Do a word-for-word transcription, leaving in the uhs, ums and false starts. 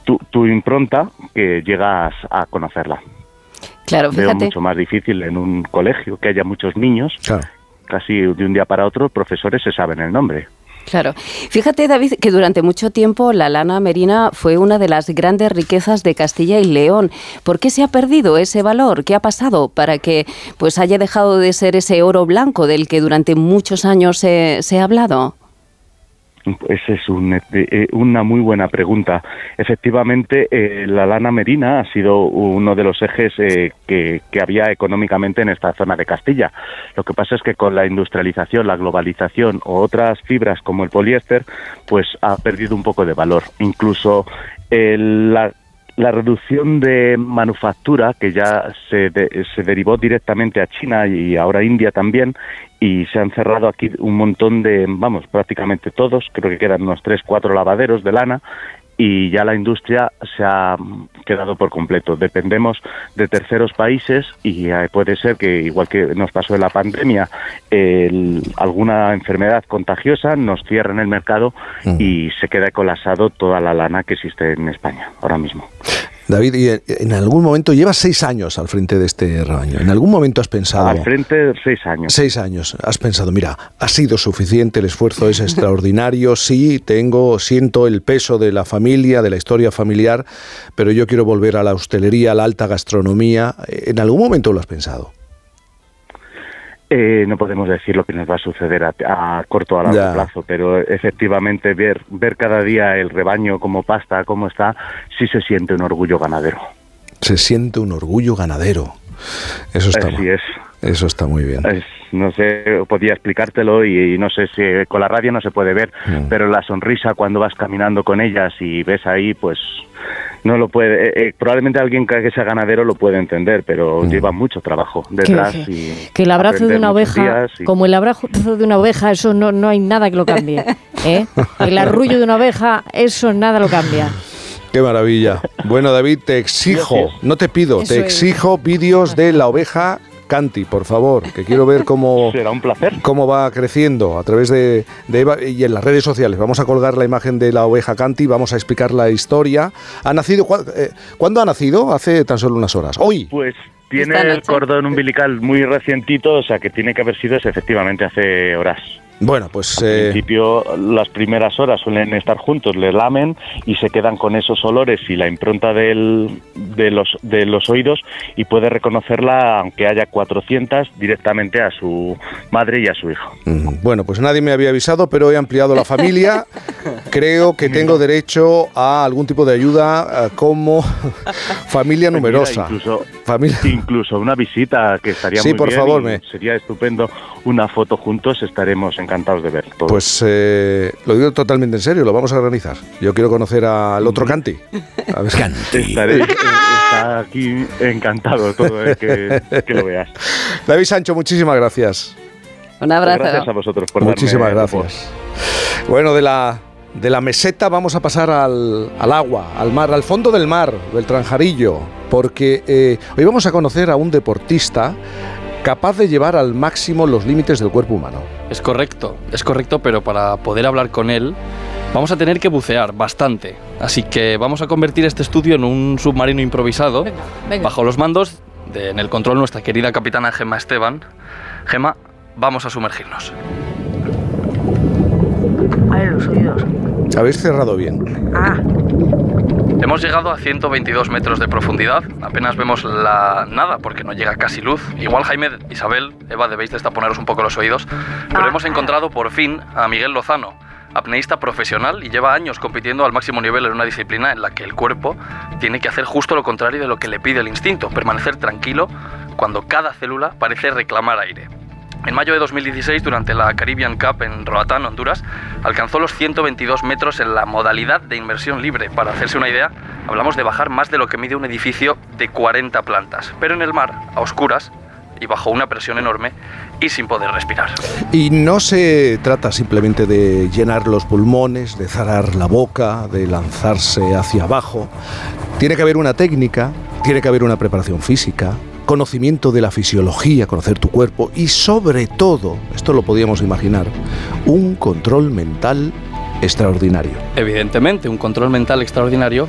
tu, tu impronta que llegas a conocerla. Claro, fíjate. Veo mucho más difícil en un colegio que haya muchos niños, claro. Casi de un día para otro, profesores se saben el nombre. Claro. Fíjate, David, que durante mucho tiempo la lana merina fue una de las grandes riquezas de Castilla y León. ¿Por qué se ha perdido ese valor? ¿Qué ha pasado para que pues haya dejado de ser ese oro blanco del que durante muchos años se, se ha hablado? Esa es un, eh, una muy buena pregunta. Efectivamente, eh, la lana merina ha sido uno de los ejes eh, que, que había económicamente en esta zona de Castilla. Lo que pasa es que con la industrialización, la globalización o otras fibras como el poliéster, pues ha perdido un poco de valor. Incluso eh, la La reducción de manufactura, que ya se, de, se derivó directamente a China y ahora India también, y se han cerrado aquí un montón de, vamos, prácticamente todos, creo que quedan unos tres, cuatro lavaderos de lana, y ya la industria se ha quedado por completo. Dependemos de terceros países y puede ser que, igual que nos pasó en la pandemia, el, alguna enfermedad contagiosa nos cierre el mercado uh-huh. y se queda colapsado toda la lana que existe en España ahora mismo. David, y en algún momento, llevas seis años al frente de este rebaño, ¿en algún momento has pensado...? Al frente, seis años. Seis años. Has pensado, mira, ha sido suficiente, el esfuerzo es extraordinario, sí, tengo, siento el peso de la familia, de la historia familiar, pero yo quiero volver a la hostelería, a la alta gastronomía. ¿En algún momento lo has pensado? Eh, no podemos decir lo que nos va a suceder a, a corto o a largo ya. plazo, pero efectivamente ver ver cada día el rebaño como pasta, cómo está, sí se siente un orgullo ganadero. Se siente un orgullo ganadero. Eso está, Así es. Eso está muy bien. Es, no sé, podía explicártelo y, y no sé si con la radio no se puede ver, mm. pero la sonrisa cuando vas caminando con ellas y ves ahí, pues no lo puede. Eh, eh, probablemente alguien que sea ganadero lo puede entender, pero mm. lleva mucho trabajo detrás. Que, y que el abrazo de una oveja, y... como el abrazo de una oveja, eso no, no hay nada que lo cambie. ¿eh? El arrullo de una oveja, eso nada lo cambia. ¡Qué maravilla! Bueno, David, te exijo, no te pido, Eso te exijo es. vídeos de la oveja Canti, por favor, que quiero ver cómo, Será un placer. cómo va creciendo a través de, de Eva y en las redes sociales. Vamos a colgar la imagen de la oveja Canti, vamos a explicar la historia. ¿Ha nacido? Eh, ¿Cuándo ha nacido? Hace tan solo unas horas. ¿Hoy? Pues tiene el cordón umbilical muy recientito, o sea que tiene que haber sido efectivamente hace horas. Bueno, pues... Al eh... principio, las primeras horas suelen estar juntos, le lamen y se quedan con esos olores y la impronta del, de, los, de los oídos y puede reconocerla, aunque haya cuatrocientas, directamente a su madre y a su hijo. Bueno, pues nadie me había avisado, pero he ampliado la familia. Creo que tengo derecho a algún tipo de ayuda como familia numerosa. Mira, incluso, familia... incluso una visita que estaría sí, muy por bien. Favor, me... Sería estupendo. Una foto juntos, estaremos encantados de ver todo. Pues eh, lo digo totalmente en serio, lo vamos a organizar. Yo quiero conocer al otro Canti. A ver. Canti. Estaré, está aquí encantado todo de que, que lo veas. David Sancho, muchísimas gracias. Un abrazo. Gracias a vosotros por muchísimas darme gracias. Bueno, de la de la meseta vamos a pasar al, al agua, al mar, al fondo del mar, del Tranjarillo, porque eh, hoy vamos a conocer a un deportista capaz de llevar al máximo los límites del cuerpo humano. Es correcto, es correcto, pero para poder hablar con él vamos a tener que bucear bastante. Así que vamos a convertir este estudio en un submarino improvisado, venga, venga. bajo los mandos de, en el control, nuestra querida capitana Gemma Esteban. Gemma, vamos a sumergirnos. Ay, los oídos. Habéis cerrado bien. Ah. Hemos llegado a ciento veintidós metros de profundidad, apenas vemos la nada porque no llega casi luz. Igual Jaime, Isabel, Eva, debéis de taponaros un poco los oídos, pero hemos encontrado por fin a Miguel Lozano, apneísta profesional y lleva años compitiendo al máximo nivel en una disciplina en la que el cuerpo tiene que hacer justo lo contrario de lo que le pide el instinto, permanecer tranquilo cuando cada célula parece reclamar aire. En mayo de dos mil dieciséis, durante la Caribbean Cup en Roatán, Honduras, alcanzó los ciento veintidós metros en la modalidad de inmersión libre. Para hacerse una idea, hablamos de bajar más de lo que mide un edificio de cuarenta plantas, pero en el mar, a oscuras y bajo una presión enorme y sin poder respirar. Y no se trata simplemente de llenar los pulmones, de cerrar la boca, de lanzarse hacia abajo. Tiene que haber una técnica, tiene que haber una preparación física, conocimiento de la fisiología, conocer tu cuerpo y sobre todo, esto lo podíamos imaginar, un control mental extraordinario. Evidentemente, un control mental extraordinario